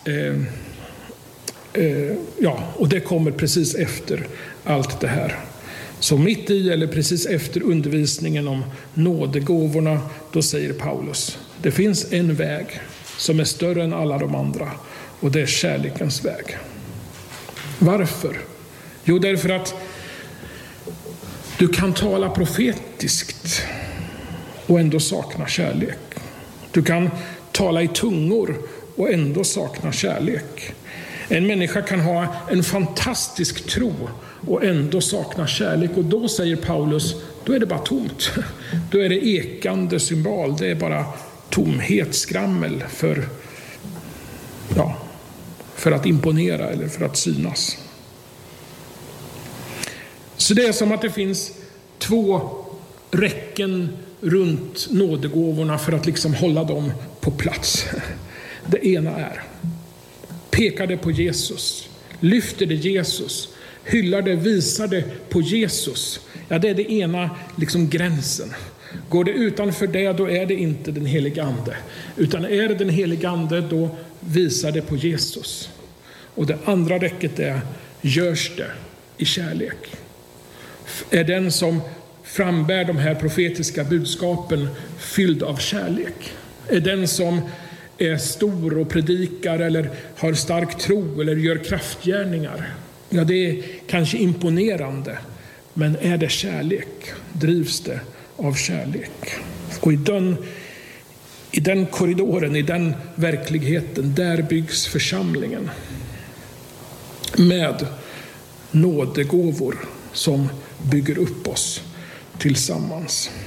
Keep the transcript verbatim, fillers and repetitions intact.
Eh, eh, ja, och det kommer precis efter allt det här. Så mitt i eller precis efter undervisningen om nådegåvorna, då säger Paulus: det finns en väg som är större än alla de andra, och det är kärlekens väg. Varför? Jo, därför att du kan tala profetiskt och ändå sakna kärlek. Du kan tala i tungor och ändå sakna kärlek. En människa kan ha en fantastisk tro och ändå sakna kärlek. Och då säger Paulus, då är det bara tomt. Då är det ekande symbol. Det är bara tomhet, skrammel för, ja, för att imponera eller för att synas. Så det är som att det finns två räcken runt nådegåvorna för att liksom hålla dem på plats. Det ena är: pekar det på Jesus, lyfter det Jesus, hyllar det, visar det på Jesus. Ja, det är det ena liksom gränsen. Går det utanför det, då är det inte den helige ande. Utan är det den helige ande, då visar det på Jesus. Och det andra räcket är: görs det i kärlek. Är den som frambär de här profetiska budskapen fylld av kärlek? Är den som är stor och predikar eller har stark tro eller gör kraftgärningar? Ja, det är kanske imponerande, men är det kärlek? Drivs det av kärlek? Och i den, i den korridoren, i den verkligheten, där byggs församlingen med nådegåvor som bygger upp oss tillsammans.